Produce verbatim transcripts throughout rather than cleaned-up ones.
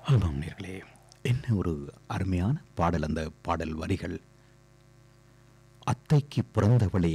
ஆமாம் நேர்களே, என்ன ஒரு அருமையான பாடல்! அந்த பாடல் வரிகள், அத்தைக்கு பிறந்தவளே,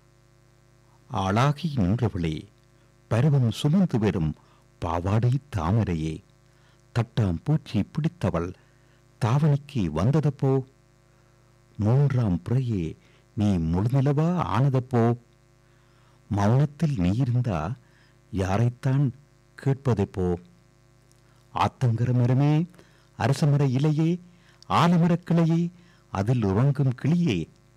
ஆளாகி நின்றவளே, பருவம் சுமந்து வரும் பாவாடை தாமரையே, தட்டாம் பூச்சி பிடித்தவள் தாவணிக்கு வந்ததப்போ, மூன்றாம் பிறையே நீ முழுநிலவா ஆனதப்போ, மௌனத்தில் நீ இருந்தா யாரைத்தான் கேட்பதப்போ, ஆத்தங்கர மரமே, அரசமர இலையே, ஆலமரக் கிளையே, அதில் உறங்கும் கிளியே,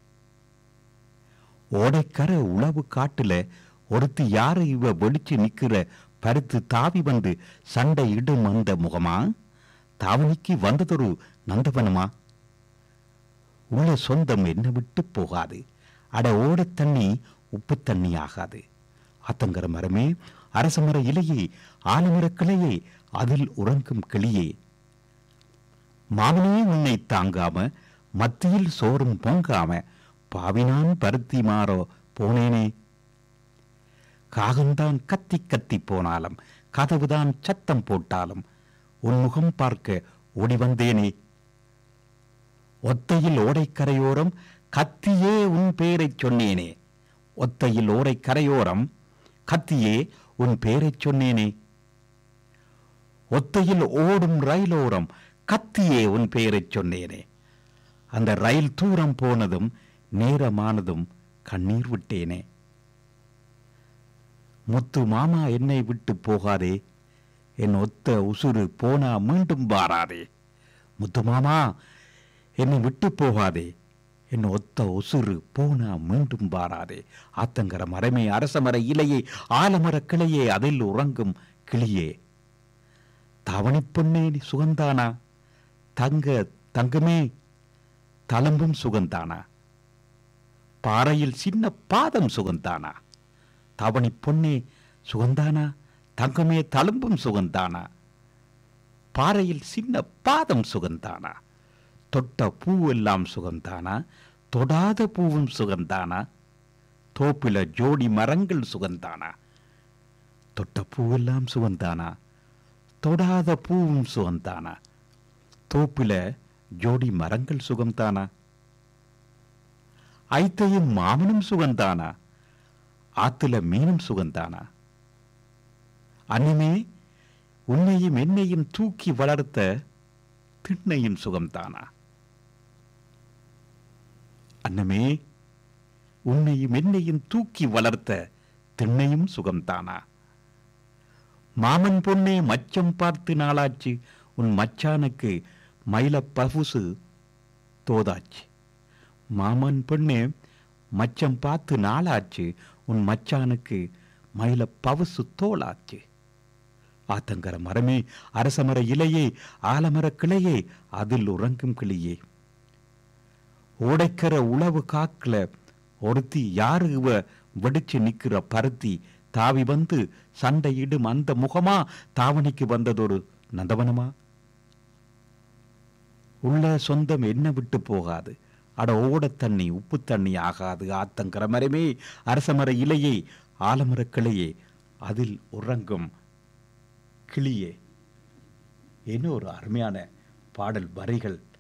ஓடைக்கர உளவு காட்டுல ஒருத்தி யாரை இவ வெடிச்சு நிக்கிற பருத்து தாவி வந்து சண்டை இடும் அந்த முகமா, தாவணிக்கு வந்ததொரு நந்தவனமா, உள்ள சொந்தம் என்ன விட்டு போகாது, அட ஓட தண்ணி உப்பு தண்ணி ஆகாது, ஆத்தங்கர மரமே, அரசமர இலையே, ஆலமர கிளையே, அதில் உறங்கும் கிளியே, மாமனே உன்னை தாங்காம மத்தியில் சோறும் பொங்காம பாவினான் பருத்தி மாறோ போனேனே, காகந்தான் கத்தி கத்தி போனாலும் கதவுதான் சத்தம் போட்டாலும் உன் முகம் பார்க்க ஓடி வந்தேனே, ஒத்தையில் ஓடைக்கரையோரம் கத்தியே உன் பேரைச் சொன்னேனே, ஒத்தையில் ஓடை கரையோரம் கத்தியே உன் பேரைச் சொன்னேனே, ஒத்தையில் ஓடும் ரயிலோரம் கத்தியே உன் பெயரைச் சொன்னேனே, அந்த ரயில் தூரம் போனதும் நேரமானதும் கண்ணீர் விட்டேனே, முத்து மாமா என்னை விட்டு போகாதே, என் ஒத்த உசுறு போனா மீண்டும் வாராதே, முத்து மாமா என்னை விட்டு போகாதே, என் ஒத்த உசுறு போனா மீண்டும் வாராதே, ஆத்தங்கர மரமே, அரசமர இலையே, ஆலமர கிளையே, அதில் உறங்கும் கிளியே, தாவணி பொன்னே சுகந்தானா, தங்க தங்கமே தளம்பும் சுகந்தானா, பாறையில் சின்ன பாதம் சுகந்தானா, தாவணி பொன்னே சுகந்தானா, தங்கமே தளம்பும் சுகந்தானா, பாறையில் சின்ன பாதம் சுகந்தானா, தொட்ட பூவெல்லாம் சுகந்தானா, தொடாத பூவும் சுகந்தானா, தோப்பில ஜோடி மரங்கள் சுகந்தானா, தொட்ட பூவெல்லாம் சுகந்தானா, தொடாத பூவும் சுகந்தானா, தோப்பில ஜோடி மரங்கள் சுகம்தானா, ஐத்தையும் மாமனும் சுகந்தானா, ஆத்துல மீனும் சுகந்தானா, அன்னிமே உன்னையும் என்னையும் தூக்கி வளர்த்த திண்ணையும் சுகம்தானா, அன்னமே உன்னையும் என்னையும் தூக்கி வளர்த்த திண்ணையும் சுகம்தானா, மாமன் பொண்ணே மச்சம் பார்த்து நாளாச்சு, உன் மச்சானுக்கு மயில பவுசு தோதாச்சு, மாமன் பொண்ணே மச்சம் பார்த்து நாளாச்சு, உன் மச்சானுக்கு மயில பவுசு தோளாச்சு, ஆத்தங்கர மரமே, அரசமர இலையே, ஆலமர கிளையே, அதில் உறங்கும் கிளியே, ஓடைக்கர உளவு காக்கல ஒருத்தி யாரு இவ வெடிச்சு நிக்கிற பருத்தி தாவி வந்து சண்டையிடும் அந்த முகமா, தாவணிக்கு வந்ததொரு நந்தவனமா, உள்ள சொந்தம் என்ன விட்டு போகாது, அட ஓட தண்ணி உப்பு தண்ணி ஆகாது, ஆத்தங்கர மரமே, அரசமர இலையே, ஆலமர கிளையே, அதில் உறங்கும் கிளியே. என்ன ஒரு அருமையான பாடல் வரிகள்!